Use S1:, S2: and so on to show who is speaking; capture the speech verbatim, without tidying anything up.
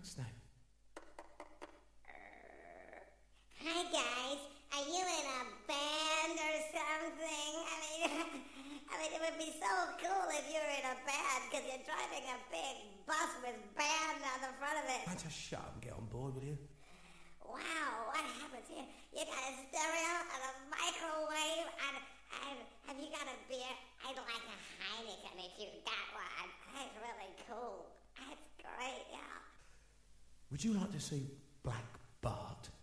S1: What's that?
S2: Hi guys, are you in a band or something? I mean, I mean, it would be so cool if you were in a band because you're driving a big bus with band on the front of it.
S1: I just shut up and get on board, will you?
S2: Wow, what happens here? You got a stereo and a microwave and, and have you got a beer? I'd like a Heineken if you got one. That's really cool. That's great, yeah.
S1: Would you like to see Black Bart?